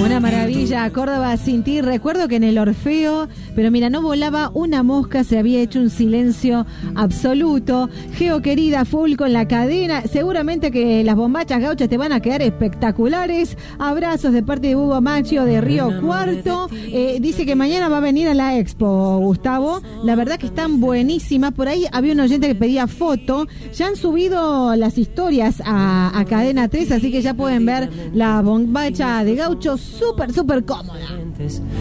Una maravilla, Córdoba sin ti. Recuerdo que en el Orfeo, pero mira, no volaba una mosca, se había hecho un silencio absoluto. Geo querida, full con la cadena. Seguramente que las bombachas gauchas te van a quedar espectaculares. Abrazos de parte de Hugo Machio de Río Cuarto. Dice que mañana va a venir a la expo, Gustavo. La verdad que están buenísimas. Por ahí había un oyente que pedía foto. Ya han subido las historias a Cadena 3, así que ya pueden ver la bombacha de gaucho súper cómoda.